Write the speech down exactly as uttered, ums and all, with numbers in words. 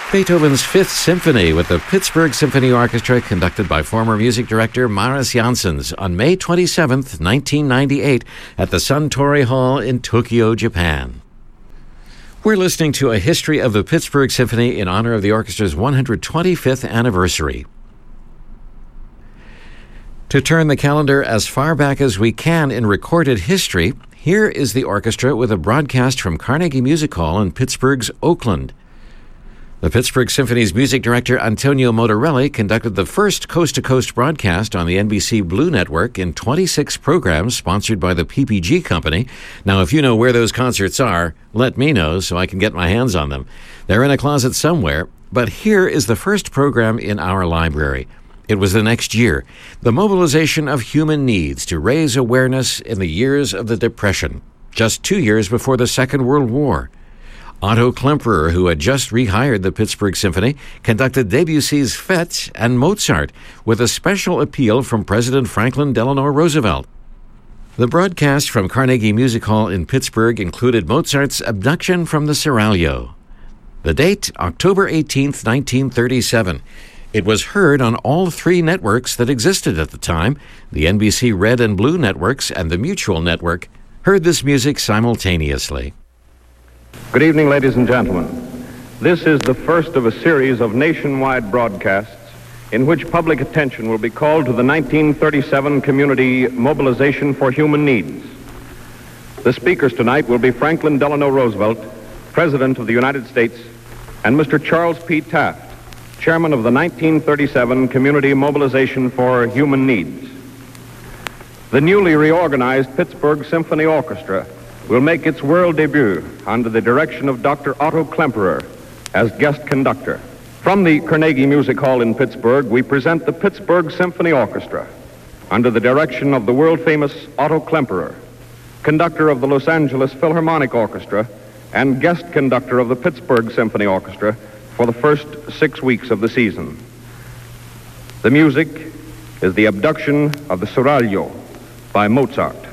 Beethoven's Fifth Symphony with the Pittsburgh Symphony Orchestra, conducted by former music director Maris Janssens on May twenty-seventh, nineteen ninety-eight, at the Suntory Hall in Tokyo, Japan. We're listening to a history of the Pittsburgh Symphony in honor of the orchestra's one hundred twenty-fifth anniversary. To turn the calendar as far back as we can in recorded history, here is the orchestra with a broadcast from Carnegie Music Hall in Pittsburgh's Oakland. The Pittsburgh Symphony's music director Antonio Motorelli conducted the first coast-to-coast broadcast on the N B C Blue Network in twenty-six programs sponsored by the P P G Company. Now, if you know where those concerts are, let me know so I can get my hands on them. They're in a closet somewhere, but here is the first program in our library. It was the next year, the mobilization of human needs to raise awareness in the years of the Depression, just two years before the Second World War. Otto Klemperer, who had just rehired the Pittsburgh Symphony, conducted Debussy's Fête and Mozart with a special appeal from President Franklin Delano Roosevelt. The broadcast from Carnegie Music Hall in Pittsburgh included Mozart's Abduction from the Seraglio. The date, October eighteenth, nineteen thirty-seven. It was heard on all three networks that existed at the time. The N B C Red and Blue networks and the Mutual Network heard this music simultaneously. Good evening, ladies and gentlemen. This is the first of a series of nationwide broadcasts in which public attention will be called to the nineteen thirty-seven Community Mobilization for Human Needs. The speakers tonight will be Franklin Delano Roosevelt, President of the United States, and Mister Charles P. Taft, Chairman of the nineteen thirty-seven Community Mobilization for Human Needs. The newly reorganized Pittsburgh Symphony Orchestra will make its world debut under the direction of Doctor Otto Klemperer as guest conductor. From the Carnegie Music Hall in Pittsburgh, we present the Pittsburgh Symphony Orchestra under the direction of the world-famous Otto Klemperer, conductor of the Los Angeles Philharmonic Orchestra and guest conductor of the Pittsburgh Symphony Orchestra for the first six weeks of the season. The music is the Abduction of the Seraglio by Mozart.